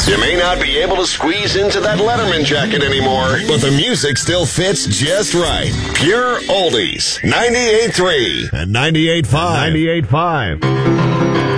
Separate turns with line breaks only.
You may not be able to squeeze into that Letterman jacket anymore, but the music still fits just right. Pure Oldies, 98.3
and 98.5.